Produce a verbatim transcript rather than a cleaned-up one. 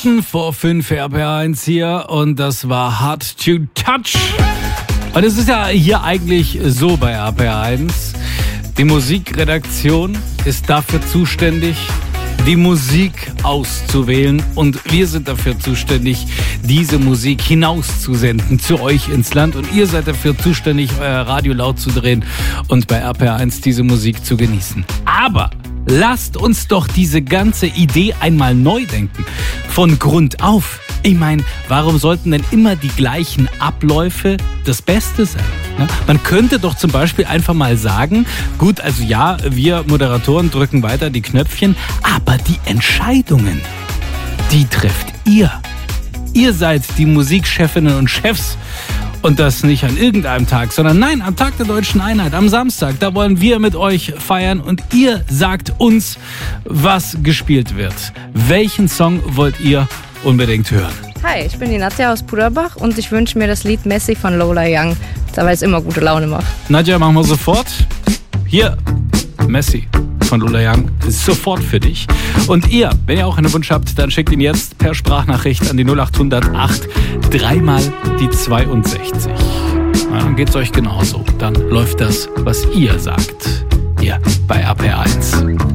Vor fünf R P R eins hier und das war Hard to Touch. Und es ist ja hier eigentlich so bei R P R eins. Die Musikredaktion ist dafür zuständig, die Musik auszuwählen und wir sind dafür zuständig, diese Musik hinauszusenden zu euch ins Land und ihr seid dafür zuständig, euer Radio laut zu drehen und bei R P R eins diese Musik zu genießen. Aber lasst uns doch diese ganze Idee einmal neu denken, von Grund auf. Ich meine, warum sollten denn immer die gleichen Abläufe das Beste sein? Ja? Man könnte doch zum Beispiel einfach mal sagen, gut, also ja, wir Moderatoren drücken weiter die Knöpfchen, aber die Entscheidungen, die trefft ihr. Ihr seid die Musikchefinnen und Chefs. Und das nicht an irgendeinem Tag, sondern nein, am Tag der Deutschen Einheit, am Samstag. Da wollen wir mit euch feiern und ihr sagt uns, was gespielt wird. Welchen Song wollt ihr unbedingt hören? Hi, ich bin die Nadja aus Puderbach und ich wünsche mir das Lied Messi von Lola Young, weil es immer gute Laune macht. Nadja, machen wir sofort. Hier, Messi von Lola Young ist sofort für dich. Und ihr, wenn ihr auch einen Wunsch habt, dann schickt ihn jetzt per Sprachnachricht an die null acht null null acht dreimal die zweiundsechzig. Ja, dann geht's euch genauso. Dann läuft das, was ihr sagt. Hier bei R P R eins.